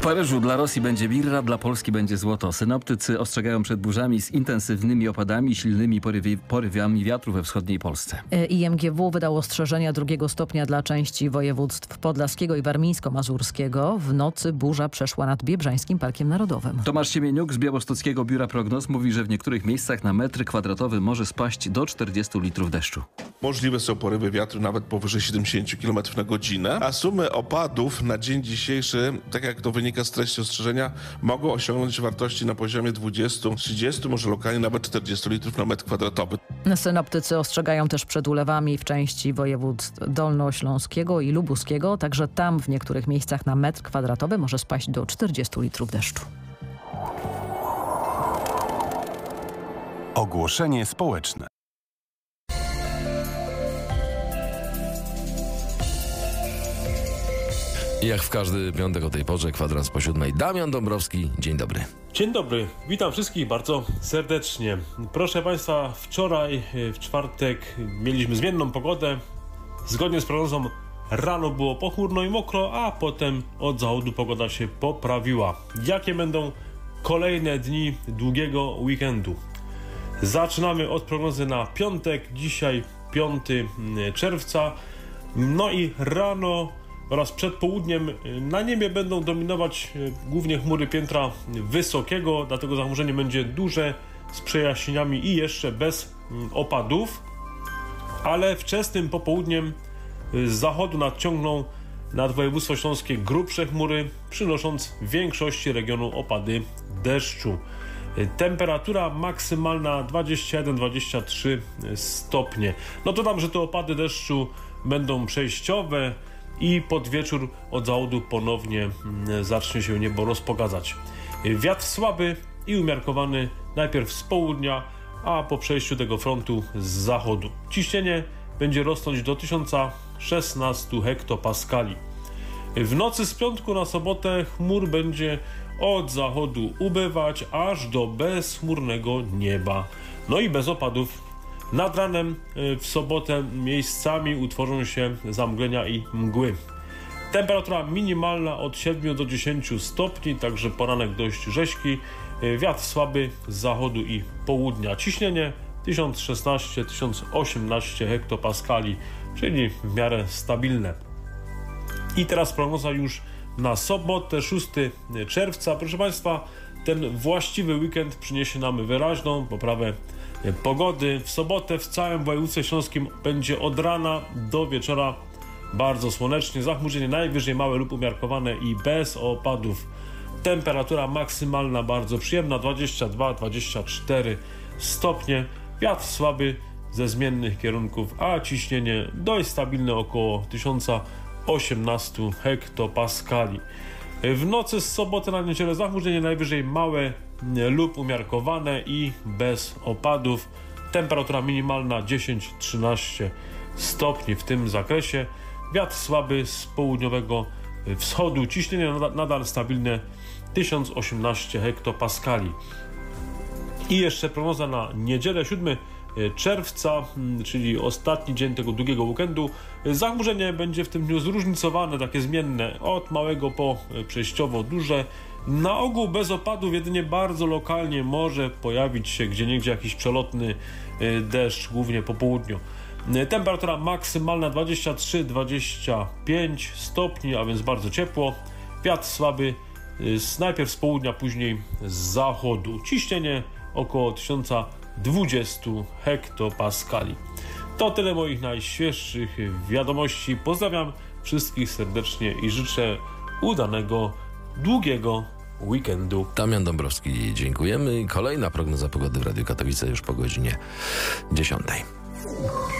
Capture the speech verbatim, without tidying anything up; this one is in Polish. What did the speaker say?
W Paryżu dla Rosji będzie birra, dla Polski będzie złoto. Synoptycy ostrzegają przed burzami z intensywnymi opadami i silnymi porywi, porywiami wiatru we wschodniej Polsce. I M G W wydało ostrzeżenia drugiego stopnia dla części województw podlaskiego i warmińsko-mazurskiego. W nocy burza przeszła nad Biebrzańskim Parkiem Narodowym. Tomasz Siemieniuk z Białostockiego Biura Prognoz mówi, że w niektórych miejscach na metr kwadratowy może spaść do czterdziestu litrów deszczu. Możliwe są porywy wiatru nawet powyżej siedemdziesiąt kilometrów na godzinę, a sumy opadów na dzień dzisiejszy, tak jak to wynika z treści ostrzeżenia, mogą osiągnąć wartości na poziomie dwudziestu, trzydziestu, może lokalnie nawet czterdziestu litrów na metr kwadratowy. Synoptycy ostrzegają też przed ulewami w części województw dolnośląskiego i lubuskiego, także tam w niektórych miejscach na metr kwadratowy może spaść do czterdziestu litrów deszczu. Ogłoszenie społeczne. Jak w każdy piątek o tej porze, kwadrans po siódmej. Damian Dąbrowski, dzień dobry. Dzień dobry, witam wszystkich bardzo serdecznie. Proszę Państwa, wczoraj w czwartek mieliśmy zmienną pogodę. Zgodnie z prognozą rano było pochmurno i mokro, a potem od zachodu pogoda się poprawiła. Jakie będą kolejne dni długiego weekendu? Zaczynamy od prognozy na piątek, dzisiaj piątego czerwca. No i rano oraz przed południem na niebie będą dominować głównie chmury piętra wysokiego, dlatego zachmurzenie będzie duże z przejaśnieniami i jeszcze bez opadów, ale wczesnym popołudniem z zachodu nadciągną nad województwo śląskie grubsze chmury, przynosząc w większości regionu opady deszczu. Temperatura maksymalna dwadzieścia jeden do dwudziestu trzech stopni. No dodam, że te opady deszczu będą przejściowe i pod wieczór od zachodu ponownie zacznie się niebo rozpogadzać. Wiatr słaby i umiarkowany najpierw z południa, a po przejściu tego frontu z zachodu. Ciśnienie będzie rosnąć do tysiąc szesnaście hektopaskali. W nocy z piątku na sobotę chmur będzie od zachodu ubywać aż do bezchmurnego nieba. No i bez opadów. Nad ranem w sobotę miejscami utworzą się zamglenia i mgły. Temperatura minimalna od siedmiu do dziesięciu stopni, także poranek dość rzeźki. Wiatr słaby z zachodu i południa. Ciśnienie tysiąc szesnaście do tysiąc osiemnaście hektopaskali, czyli w miarę stabilne. I teraz prognoza już na sobotę, szóstego czerwca. Proszę Państwa, ten właściwy weekend przyniesie nam wyraźną poprawę pogody. W sobotę w całym województwie śląskim będzie od rana do wieczora bardzo słonecznie. Zachmurzenie najwyżej małe lub umiarkowane i bez opadów. Temperatura maksymalna bardzo przyjemna, dwadzieścia dwa do dwudziestu czterech stopnie. Wiatr słaby ze zmiennych kierunków, a ciśnienie dość stabilne około tysiąc osiemnaście hektopaskali. W nocy z soboty na niedzielę zachmurzenie najwyżej małe lub umiarkowane i bez opadów. Temperatura minimalna dziesięć do trzynastu stopni w tym zakresie. Wiatr słaby z południowego wschodu. Ciśnienie nadal stabilne tysiąc osiemnaście hektopaskali. I jeszcze prognoza na niedzielę siódmego czerwca, czyli ostatni dzień tego długiego weekendu. Zachmurzenie będzie w tym dniu zróżnicowane, takie zmienne, od małego po przejściowo duże. Na ogół bez opadów, jedynie bardzo lokalnie może pojawić się gdzieniegdzie jakiś przelotny deszcz, głównie po południu. Temperatura maksymalna dwadzieścia trzy do dwudziestu pięciu stopni, a więc bardzo ciepło. Wiatr słaby, najpierw z południa, później z zachodu. Ciśnienie około tysiąc dwadzieścia hektopaskali. To tyle moich najświeższych wiadomości. Pozdrawiam wszystkich serdecznie i życzę udanego, długiego weekendu. Damian Dąbrowski, dziękujemy. Kolejna prognoza pogody w Radiu Katowice już po godzinie dziesiątej.